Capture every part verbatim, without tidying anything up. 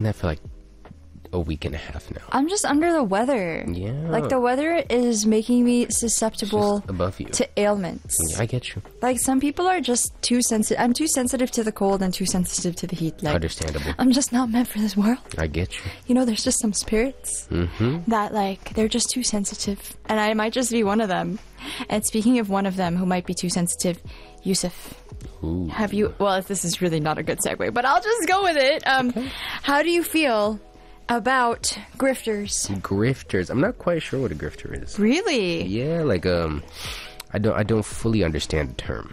that for like a week and a half now. I'm just under the weather. Yeah. Like, the weather is making me susceptible Just above you. to ailments. Yeah, I get you. Like, some people are just too sensitive. I'm too sensitive to the cold and too sensitive to the heat. Like, Understandable. I'm just not meant for this world. I get you. You know, there's just some spirits Mm-hmm. that, like, they're just too sensitive. And I might just be one of them. And speaking of one of them who might be too sensitive, Yusuf, Ooh. have you... Well, this is really not a good segue, but I'll just go with it. Um, Okay. How do you feel about grifters? Grifters. I'm not quite sure what a grifter is. Really? Yeah, like um, I don't I don't fully understand the term.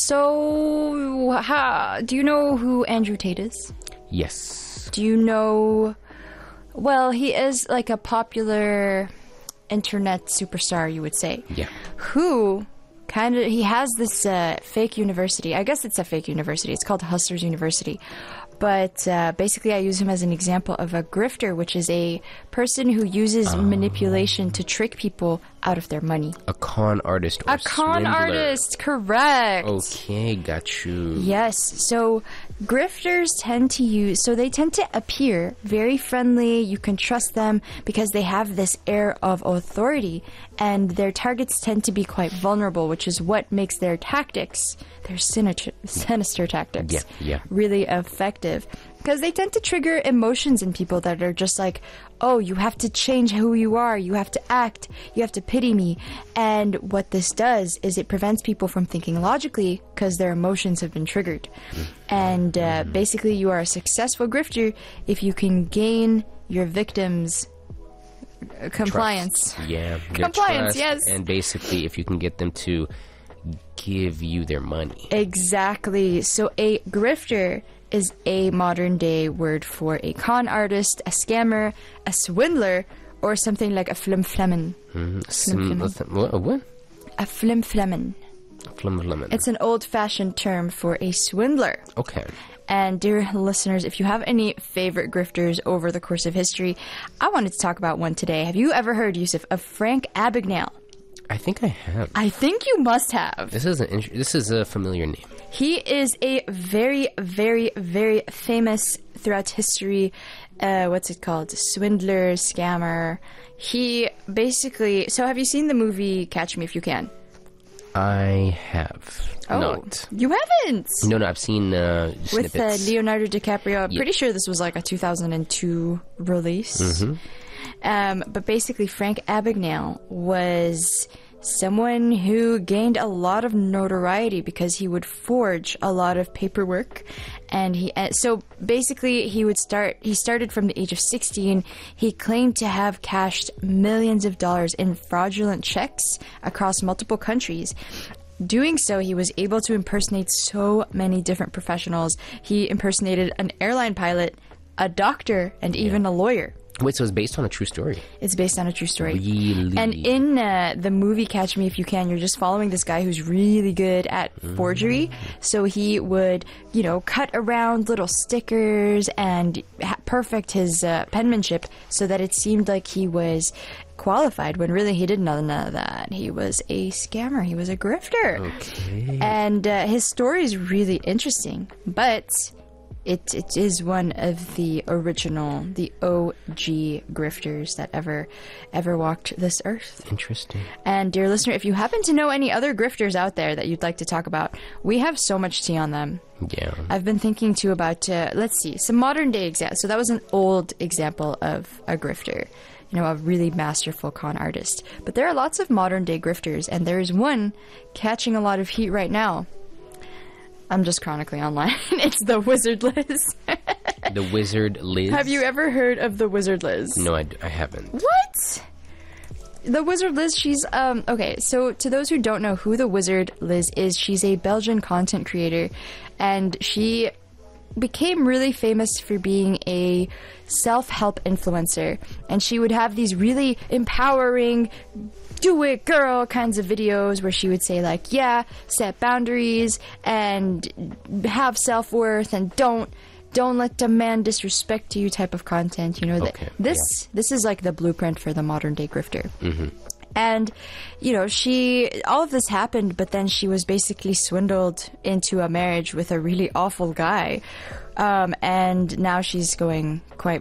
So, how, do you know who Andrew Tate is? Yes. Do you know... Well, he is like a popular internet superstar, you would say. Yeah. Who kind of... He has this uh, fake university. I guess it's a fake university. It's called Hustlers University. But uh, basically, I use him as an example of a grifter, which is a person who uses manipulation to trick people out of their money. A con artist or A con swindler. artist, correct. Okay, got you. Yes, so grifters tend to use, so they tend to appear very friendly, you can trust them because they have this air of authority, and their targets tend to be quite vulnerable, which is what makes their tactics, their sinister, sinister tactics, Yeah, yeah. really effective. Because they tend to trigger emotions in people that are just like, oh, you have to change who you are, you have to act, you have to pity me. And what this does is it prevents people from thinking logically because their emotions have been triggered. And uh, basically, you are a successful grifter if you can gain your victims' uh, compliance. Trust. Yeah. their Compliance, trust, yes. And basically, if you can get them to give you their money. Exactly. So a grifter is a modern day word for a con artist, a scammer, a swindler, or something like a flimflammen. Mm, some, Flim-flammen. what? What? A flimflammen. Flum, flum, It's an old fashioned term for a swindler. Okay. And dear listeners, if you have any favorite grifters over the course of history, I wanted to talk about one today. Have you ever heard, Yusuf, of Frank Abagnale? I think I have. I think you must have. This is an int- this is a familiar name. He is a very, very, very famous throughout history, uh, what's it called? Swindler, scammer. He basically... So have you seen the movie Catch Me If You Can? I have Oh, not. you haven't? No, no, I've seen uh, With uh, snippets. Leonardo DiCaprio. I'm Yeah. pretty sure this was like a two thousand two release. Mm-hmm. Um, but basically, Frank Abagnale was someone who gained a lot of notoriety because he would forge a lot of paperwork, and he uh, so basically he would start. He started from the age of sixteen. He claimed to have cashed millions of dollars in fraudulent checks across multiple countries. Doing so, he was able to impersonate so many different professionals. He impersonated an airline pilot, a doctor, and even a lawyer. Wait, so it's based on a true story? It's based on a true story. Really? And in uh, the movie Catch Me If You Can, you're just following this guy who's really good at forgery. So he would, you know, cut around little stickers and ha- perfect his uh, penmanship so that it seemed like he was qualified when really he didn't know none of that. He was a scammer. He was a grifter. Okay. And uh, his story is really interesting, but it it is one of the original, the O G grifters that ever ever walked this earth. Interesting. And dear listener, if you happen to know any other grifters out there that you'd like to talk about, we have so much tea on them. Yeah. I've been thinking too about, uh, let's see, some modern day examples. So that was an old example of a grifter, you know, a really masterful con artist. But there are lots of modern day grifters, and there is one catching a lot of heat right now. I'm just chronically online. It's the Wizard Liz. The Wizard Liz. Have you ever heard of the Wizard Liz? No, I, I haven't. What? The Wizard Liz, she's, um, okay, so to those who don't know who the Wizard Liz is, she's a Belgian content creator, and she became really famous for being a self-help influencer, and she would have these really empowering, do it girl kinds of videos where she would say like, yeah, set boundaries and have self-worth and don't don't let the man disrespect you type of content, you know. That Okay, this this is like the blueprint for the modern day grifter. Mm-hmm. And, you know, she, all of this happened, but then she was basically swindled into a marriage with a really awful guy. Um, and now she's going quite